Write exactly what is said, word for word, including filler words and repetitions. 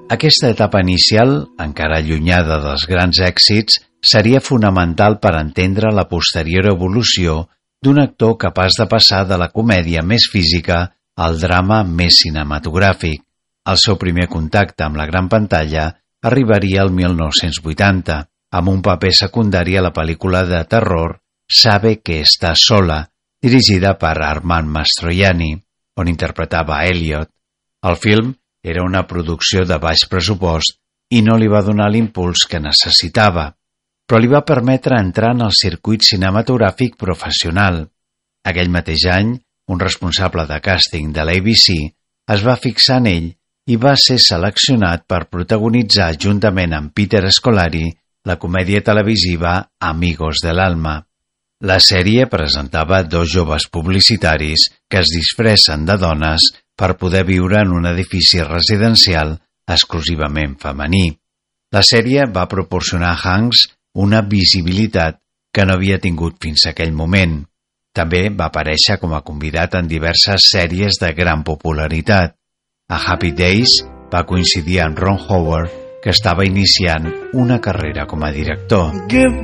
Aquesta etapa inicial, encara allunyada dels grans èxits, seria fonamental per entendre la posterior evolució d'un actor capaç de passar de la comèdia més física al drama més cinematogràfic. El seu primer contacte amb la gran pantalla arribaria el mil nou-cents vuitanta, amb un paper secundari a la pel·lícula de terror Sabe que está sola, dirigida per Armand Mastroianni, on interpretava Elliot. El film era una producció de baix pressupost i no li va donar l'impuls que necessitava, però li va permetre entrar en el circuit cinematogràfic professional. Aquell mateix any, un responsable de càsting de l'A B C es va fixar en ell i va ser seleccionat per protagonitzar juntament amb Peter Scolari la comèdia televisiva Amigos del Alma. La sèrie presentava dos joves publicitaris que es disfressen de dones per poder viure en un edifici residencial exclusivament femení. La sèrie va proporcionar a Hanks una visibilitat que no havia tingut fins a aquell moment. També va aparèixer com a convidat en diverses sèries de gran popularitat. A Happy Days va coincidir amb Ron Howard, que estava iniciant una carrera com a director.